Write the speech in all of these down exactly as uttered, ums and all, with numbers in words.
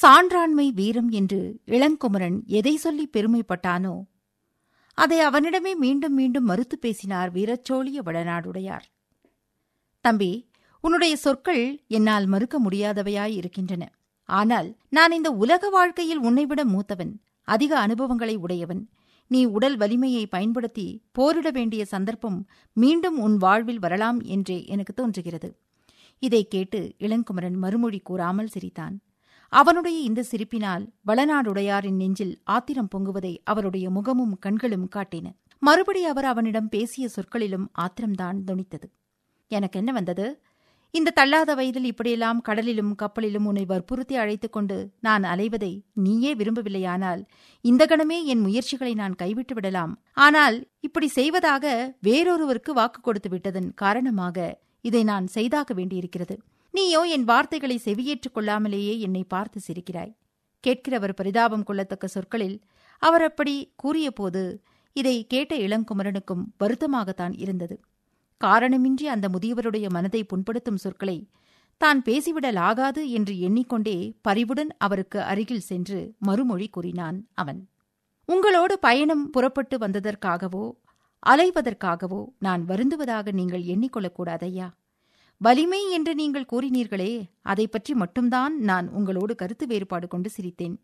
சான்றாண்மை வீரம் என்று இளங்குமரன் எதை சொல்லி பெருமைப்பட்டானோ அதை அவனிடமே மீண்டும் மீண்டும் மறுத்து பேசினார் வீரச்சோழிய வளநாடுடையார். தம்பி, உன்னுடைய சொற்கள் என்னால் மறுக்க முடியாதவையாய் இருக்கின்றன. ஆனால் நான் இந்த உலக வாழ்க்கையில் உன்னைவிட மூத்தவன், அதிக அனுபவங்களை உடையவன். நீ உடல் வலிமையை பயன்படுத்தி போரிட வேண்டிய சந்தர்ப்பம் மீண்டும் உன் வாழ்வில் வரலாம் என்றே எனக்கு தோன்றுகிறது. இதை கேட்டு இளங்குமரன் மறுமொழி கூறாமல் சிரித்தான். அவனுடைய இந்த சிரிப்பினால் வளநாடுடையாரின் நெஞ்சில் ஆத்திரம் பொங்குவதை அவருடைய முகமும் கண்களும் காட்டின. மறுபடி அவர் அவனிடம் பேசிய சொற்களிலும் ஆத்திரம்தான் தொனித்தது. எனக்கு என்ன வந்தது? இந்த தள்ளாத வயதில் இப்படியெல்லாம் கடலிலும் கப்பலிலும் உன்னை வற்புறுத்தி அழைத்துக் கொண்டு நான் அலைவதை நீயே விரும்பவில்லையானால் இந்த கணமே என் முயற்சிகளை நான் கைவிட்டு விடலாம். ஆனால் இப்படி செய்வதாக வேறொருவருக்கு வாக்கு கொடுத்து விட்டதன் காரணமாக இதை நான் செய்தாக வேண்டியிருக்கிறது. நீயோ என் வார்த்தைகளை செவியேற்றுக் கொள்ளாமலேயே என்னை பார்த்து சிரிக்கிறாய். கேட்கிறவர் பரிதாபம் கொள்ளத்தக்க சொற்களில் அவர் அப்படி கூறியபோது இதை கேட்ட இளங்குமரனுக்கும் வருத்தமாகத்தான் இருந்தது. காரணமின்றி அந்த முதியவருடைய மனதை புண்படுத்தும் சொற்களை தான் பேசிவிடலாகாது என்று எண்ணிக்கொண்டே பரிவுடன் அவருக்கு அருகில் சென்று மறுமொழி கூறினான் அவன். உங்களோடு பயணம் புறப்பட்டு வந்ததற்காகவோ அலைவதற்காகவோ நான் வருந்துவதாக நீங்கள் எண்ணிக்கொள்ளக்கூடாதையா. வலிமை என்று நீங்கள் கூறினீர்களே, அதை பற்றி மட்டும்தான் நான் உங்களோடு கருத்து வேறுபாடு கொண்டு சிரித்தேன்.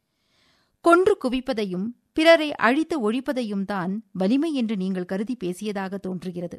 கொன்று குவிப்பதையும் பிறரை அழித்து ஒழிப்பதையும் தான் வலிமை என்று நீங்கள் கருதி பேசியதாக தோன்றுகிறது.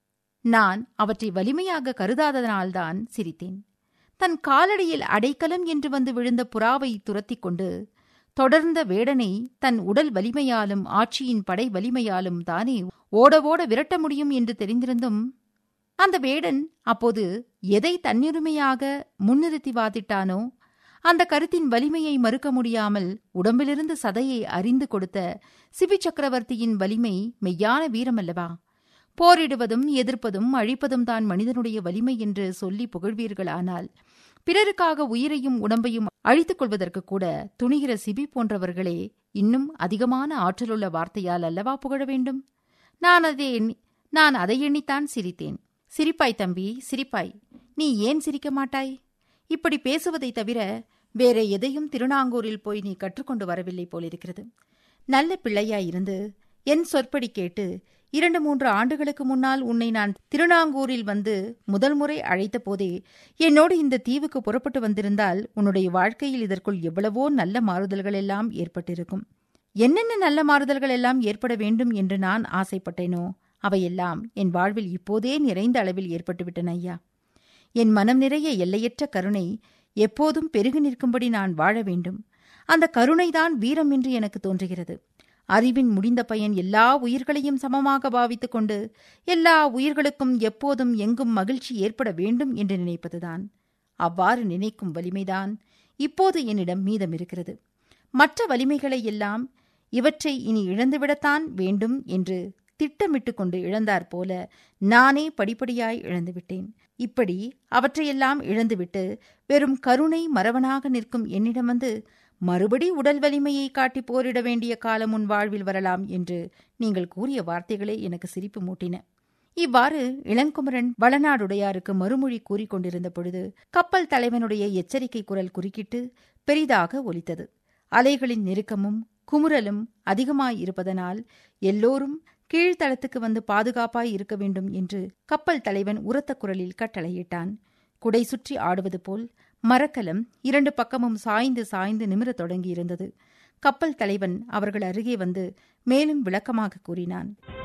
நான் அவற்றை வலிமையாக கருதாததனால்தான் சிரித்தேன். தன் காலடியில் அடைக்கலம் என்று வந்து விழுந்த புறாவை துரத்திக் கொண்டு தொடர்ந்த வேடனை தன் உடல் வலிமையாலும் ஆட்சியின் படை வலிமையாலும் தானே ஓட ஓட விரட்ட முடியும் என்று தெரிந்திருந்தும் அந்த வேடன் அப்போது எதை தன்னுரிமையாக முன்னிறுத்தி வாதிட்டானோ அந்த கருத்தின் வலிமையை மறுக்க முடியாமல் உடம்பிலிருந்து சதையை அறிந்து கொடுத்த சிபி சக்கரவர்த்தியின் வலிமை மெய்யான வீரமல்லவா? போரிடுவதும் எதிர்ப்பதும் அழிப்பதும் தான் மனிதனுடைய வலிமை என்று சொல்லி புகழ்வீர்களானால் பிறருக்காக உயிரையும் உடம்பையும் அழித்துக் கொள்வதற்கு கூட துணிகிற சிபி போன்றவர்களே இன்னும் அதிகமான ஆற்றலுள்ள வார்த்தையால் அல்லவா புகழ வேண்டும்? நான் அதை நான் அதை எண்ணித்தான் சிரித்தேன். சிரிப்பாய் தம்பி, சிரிப்பாய். நீ ஏன் சிரிக்க மாட்டாய்? இப்படி பேசுவதை தவிர வேற எதையும் திருநாங்கூரில் போய் நீ கற்றுக்கொண்டு வரவில்லை போலிருக்கிறது. நல்ல பிள்ளையாயிருந்து என் சொற்படி கேட்டு இரண்டு மூன்று ஆண்டுகளுக்கு முன்னால் உன்னை நான் திருநாங்கூரில் வந்து முதல் முறை அழைத்த போதே என்னோடு இந்த தீவுக்கு புறப்பட்டு வந்திருந்தால் உன்னுடைய வாழ்க்கையில் இதற்குள் எவ்வளவோ நல்ல மாறுதல்கள் எல்லாம் ஏற்பட்டிருக்கும். என்னென்ன நல்ல மாறுதல்கள் எல்லாம் ஏற்பட வேண்டும் என்று நான் ஆசைப்பட்டேனோ அவையெல்லாம் என் வாழ்வில் இப்போதே நிறைந்த அளவில் ஏற்பட்டுவிட்டன ஐயா. என் மனம் நிறைய எல்லையற்ற கருணை எப்போதும் பெருகி நிற்கும்படி நான் வாழ வேண்டும். அந்த கருணைதான் வீரம் என்று எனக்கு தோன்றுகிறது. அறிவின் முடிந்த பயன் எல்லா உயிர்களையும் சமமாக பாவித்துக் கொண்டு எல்லா உயிர்களுக்கும் எப்போதும் எங்கும் மகிழ்ச்சி ஏற்பட வேண்டும் என்று நினைப்பதுதான். அவ்வாறு நினைக்கும் வலிமைதான் இப்போது என்னிடம் மீதம் இருக்கிறது. மற்ற வலிமைகளை எல்லாம் இவற்றை இனி இழந்துவிடத்தான் வேண்டும் என்று திட்டமிட்டு கொண்டு இழந்தாற் போல நானே படிப்படியாய் இழந்துவிட்டேன். இப்படி அவற்றையெல்லாம் இழந்துவிட்டு வெறும் கருணை மறவனாக நிற்கும் என்னிடம் வந்து மறுபடி உடல் வலிமையை காட்டி போரிட வேண்டிய காலம் உன் வாழ்வில் வரலாம் என்று நீங்கள் கூறிய வார்த்தைகளே எனக்கு சிரிப்பு மூட்டின. இவ்வாறு இளங்குமரன் வளநாடுடையாருக்கு மறுமொழி கூறிக்கொண்டிருந்த பொழுது கப்பல் தலைவனுடைய எச்சரிக்கை குரல் குறுக்கிட்டு பெரிதாக ஒலித்தது. அலைகளின் நெருக்கமும் குமுறலும் அதிகமாயிருப்பதனால் எல்லோரும் கீழ்த்தளத்துக்கு வந்து பாதுகாப்பாய் இருக்க வேண்டும் என்று கப்பல் தலைவன் உரத்த குரலில் கட்டளையிட்டான். குடை சுற்றி ஆடுவது போல் மரக்கலம் இரண்டு பக்கமும் சாய்ந்து சாய்ந்து நிமிரத் தொடங்கியிருந்தது. கப்பல் தலைவன் அவர்கள் அருகே வந்து மேலும் விளக்கமாக கூறினான்.